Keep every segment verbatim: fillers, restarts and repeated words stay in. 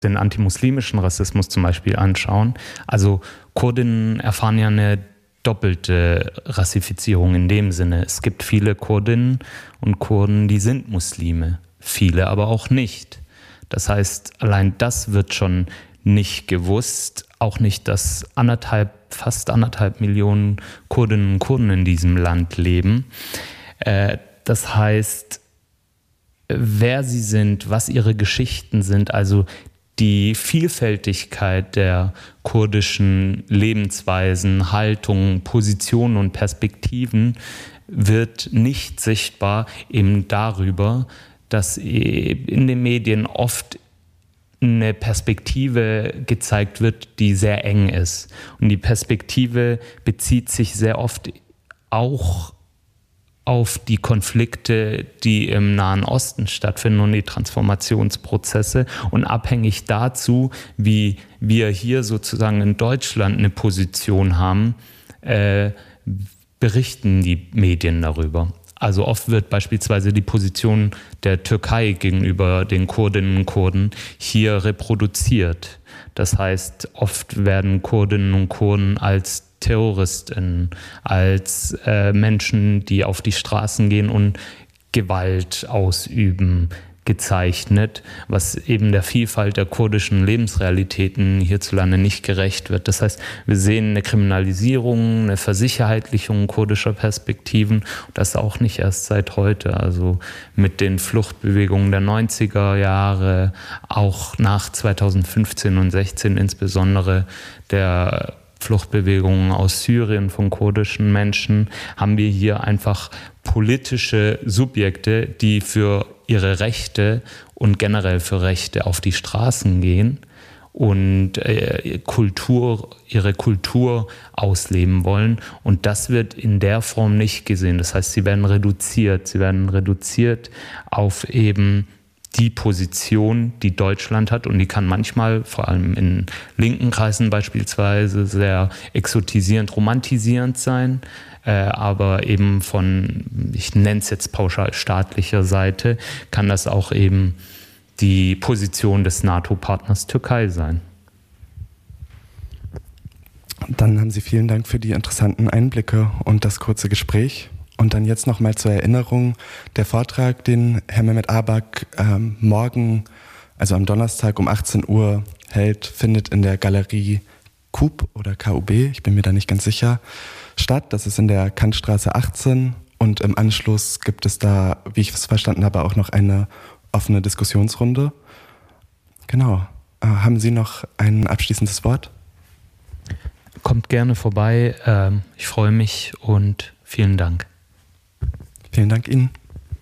den antimuslimischen Rassismus zum Beispiel anschauen, also Kurdinnen erfahren ja eine doppelte Rassifizierung in dem Sinne. Es gibt viele Kurdinnen und Kurden, die sind Muslime, viele aber auch nicht. Das heißt, allein das wird schon nicht gewusst, auch nicht, dass anderthalb, fast anderthalb Millionen Kurdinnen und Kurden in diesem Land leben. Äh, das heißt, wer sie sind, was ihre Geschichten sind, also die Vielfältigkeit der kurdischen Lebensweisen, Haltungen, Positionen und Perspektiven wird nicht sichtbar eben darüber, dass in den Medien oft eine Perspektive gezeigt wird, die sehr eng ist. Und die Perspektive bezieht sich sehr oft auch auf die Konflikte, die im Nahen Osten stattfinden und die Transformationsprozesse. Und abhängig dazu, wie wir hier sozusagen in Deutschland eine Position haben, äh, berichten die Medien darüber. Also oft wird beispielsweise die Position der Türkei gegenüber den Kurdinnen und Kurden hier reproduziert. Das heißt, oft werden Kurdinnen und Kurden als Terroristen, als äh, Menschen, die auf die Straßen gehen und Gewalt ausüben, gezeichnet, was eben der Vielfalt der kurdischen Lebensrealitäten hierzulande nicht gerecht wird. Das heißt, wir sehen eine Kriminalisierung, eine Versicherheitlichung kurdischer Perspektiven, und das auch nicht erst seit heute. Also mit den Fluchtbewegungen der neunziger Jahre, auch nach zweitausendfünfzehn und sechzehn insbesondere der Fluchtbewegungen aus Syrien von kurdischen Menschen, haben wir hier einfach politische Subjekte, die für ihre Rechte und generell für Rechte auf die Straßen gehen und äh, Kultur, ihre Kultur ausleben wollen. Und das wird in der Form nicht gesehen. Das heißt, sie werden reduziert. Sie werden reduziert auf eben die Position, die Deutschland hat, und die kann manchmal, vor allem in linken Kreisen beispielsweise, sehr exotisierend, romantisierend sein, äh, aber eben von, ich nenne es jetzt pauschal staatlicher Seite, kann das auch eben die Position des NATO-Partners Türkei sein. Dann haben Sie vielen Dank für die interessanten Einblicke und das kurze Gespräch. Und dann jetzt nochmal zur Erinnerung, der Vortrag, den Herr Mehmet Abak ähm, morgen, also am Donnerstag um achtzehn Uhr hält, findet in der Galerie K U B oder K U B, ich bin mir da nicht ganz sicher, statt. Das ist in der Kantstraße achtzehn, und im Anschluss gibt es da, wie ich es verstanden habe, auch noch eine offene Diskussionsrunde. Genau. Äh, haben Sie noch ein abschließendes Wort? Kommt gerne vorbei. Ähm, ich freue mich und vielen Dank. Vielen Dank Ihnen.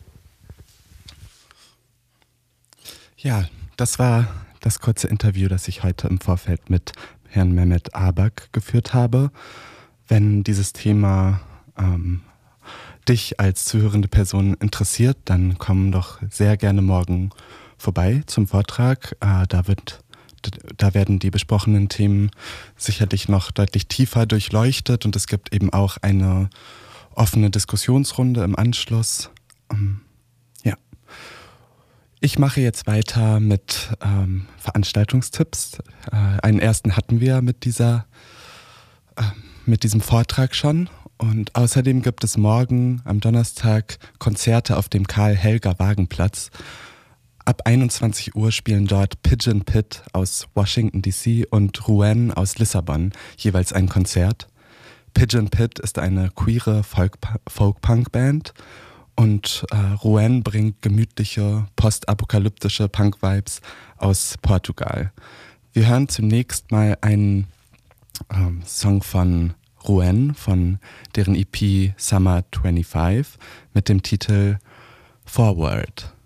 Ja, das war das kurze Interview, das ich heute im Vorfeld mit Herrn Mehmet Abak geführt habe. Wenn dieses Thema ähm, dich als zuhörende Person interessiert, dann komm doch sehr gerne morgen vorbei zum Vortrag. Äh, da wird, da werden die besprochenen Themen sicherlich noch deutlich tiefer durchleuchtet, und es gibt eben auch eine offene Diskussionsrunde im Anschluss. Ähm, ja. Ich mache jetzt weiter mit ähm, Veranstaltungstipps. Äh, einen ersten hatten wir mit dieser, äh, mit diesem Vortrag schon. Und außerdem gibt es morgen am Donnerstag Konzerte auf dem Karl-Helger-Wagen-Platz. Ab einundzwanzig Uhr spielen dort Pigeon Pit aus Washington D C und Rouen aus Lissabon jeweils ein Konzert. Pigeon Pit ist eine queere Folk-Punk-Band, und äh, Rouen bringt gemütliche, postapokalyptische Punk-Vibes aus Portugal. Wir hören zunächst mal einen ähm, Song von Rouen, von deren E P Summer fünfundzwanzig, mit dem Titel Forward.